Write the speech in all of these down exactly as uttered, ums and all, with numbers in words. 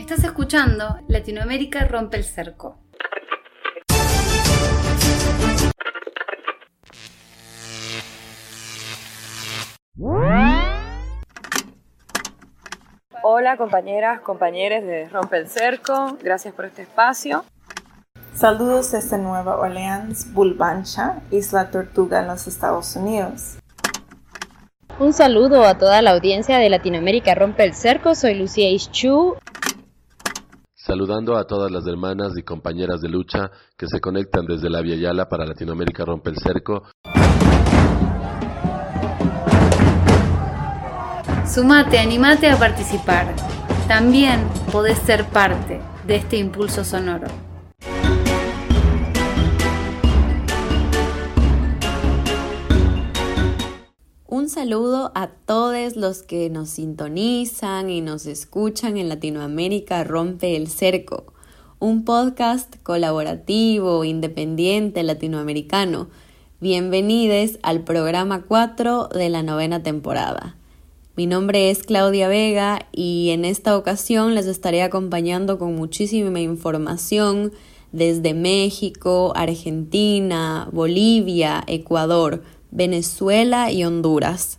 Estás escuchando Latinoamérica rompe el cerco. Hola compañeras, compañeros de Rompe el Cerco, gracias por este espacio. Saludos desde Nueva Orleans, Bulbancha, Isla Tortuga en los Estados Unidos. Un saludo a toda la audiencia de Latinoamérica rompe el cerco, soy Lucía Ischú. Saludando a todas las hermanas y compañeras de lucha que se conectan desde la Via Yala para Latinoamérica rompe el cerco. Sumate, animate a participar. También podés ser parte de este impulso sonoro. Un saludo a todos los que nos sintonizan y nos escuchan en Latinoamérica rompe el cerco, un podcast colaborativo, independiente, latinoamericano. Bienvenidos al programa cuatro de la novena temporada. Mi nombre es Claudia Vega y en esta ocasión les estaré acompañando con muchísima información desde México, Argentina, Bolivia, Ecuador, Venezuela y Honduras.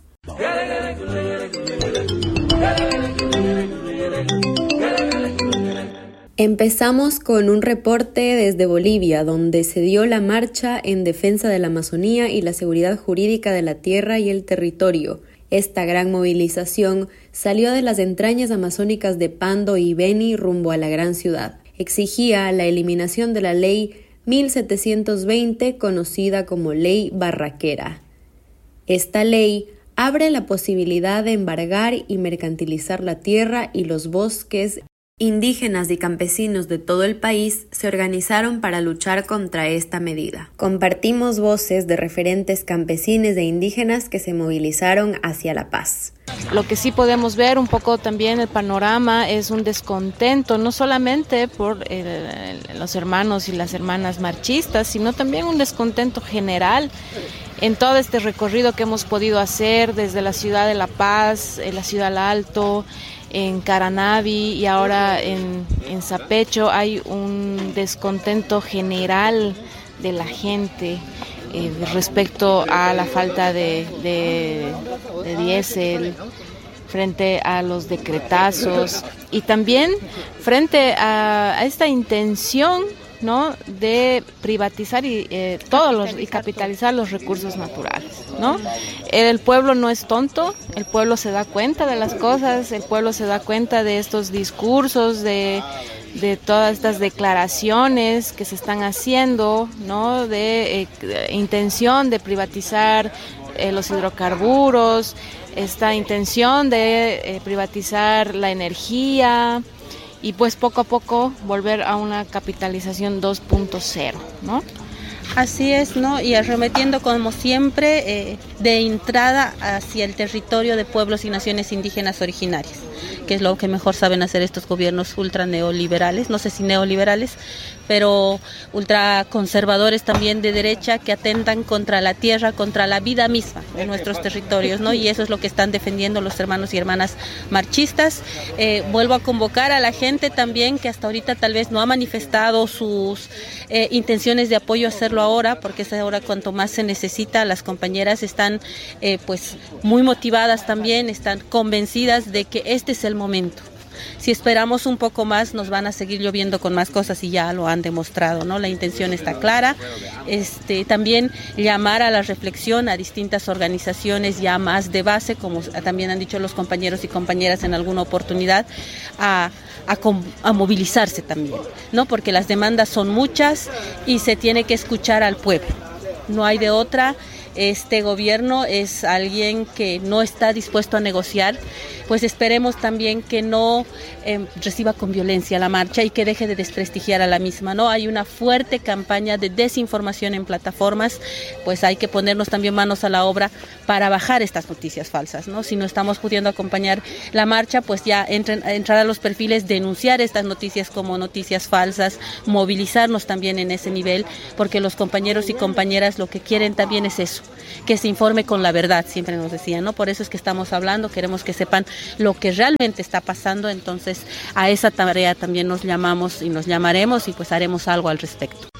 Empezamos con un reporte desde Bolivia, donde se dio la marcha en defensa de la Amazonía y la seguridad jurídica de la tierra y el territorio. Esta gran movilización salió de las entrañas amazónicas de Pando y Beni rumbo a la gran ciudad. Exigía la eliminación de la ley mil setecientos veinte, conocida como Ley Barraquera. Esta ley abre la posibilidad de embargar y mercantilizar la tierra y los bosques. Indígenas y campesinos de todo el país se organizaron para luchar contra esta medida. Compartimos voces de referentes campesinos e indígenas que se movilizaron hacia la paz. Lo que sí podemos ver un poco también el panorama es un descontento, no solamente por el, los hermanos y las hermanas marchistas, sino también un descontento general en todo este recorrido que hemos podido hacer desde la ciudad de La Paz, en la ciudad del Alto, en Caranavi y ahora en, en Sapecho. Hay un descontento general de la gente eh, respecto a la falta de, de, de diésel, frente a los decretazos y también frente a, a esta intención, ¿no?, de privatizar y eh, todos los y capitalizar los recursos naturales, ¿no? El pueblo no es tonto, el pueblo se da cuenta de las cosas, el pueblo se da cuenta de estos discursos, de de todas estas declaraciones que se están haciendo, ¿no?, de eh, intención de privatizar eh, los hidrocarburos, esta intención de eh, privatizar la energía y pues poco a poco volver a una capitalización dos punto cero, ¿no? Así es, ¿no? Y arremetiendo como siempre eh, de entrada hacia el territorio de pueblos y naciones indígenas originarias, que es lo que mejor saben hacer estos gobiernos ultra neoliberales, no sé si neoliberales, pero ultraconservadores también de derecha, que atentan contra la tierra, contra la vida misma de nuestros territorios, ¿no? Y eso es lo que están defendiendo los hermanos y hermanas marchistas. Eh, vuelvo a convocar a la gente también que hasta ahorita tal vez no ha manifestado sus eh, intenciones de apoyo a hacerlo ahora, porque es ahora cuanto más se necesita. Las compañeras están eh, pues muy motivadas también, están convencidas de que este es el momento. Si esperamos un poco más, nos van a seguir lloviendo con más cosas y ya lo han demostrado, ¿no? La intención está clara. Este, también llamar a la reflexión a distintas organizaciones ya más de base, como también han dicho los compañeros y compañeras en alguna oportunidad, a, a, a movilizarse también, ¿no? Porque las demandas son muchas y se tiene que escuchar al pueblo. No hay de otra. Este gobierno es alguien que no está dispuesto a negociar, pues esperemos también que no eh, reciba con violencia la marcha y que deje de desprestigiar a la misma, ¿no? Hay una fuerte campaña de desinformación en plataformas, pues hay que ponernos también manos a la obra para bajar estas noticias falsas, ¿no? Si no estamos pudiendo acompañar la marcha, pues ya entren, entrar a los perfiles, denunciar estas noticias como noticias falsas, movilizarnos también en ese nivel, porque los compañeros y compañeras lo que quieren también es eso, que se informe con la verdad, siempre nos decían, ¿no? Por eso es que estamos hablando, queremos que sepan lo que realmente está pasando, entonces a esa tarea también nos llamamos y nos llamaremos y pues haremos algo al respecto.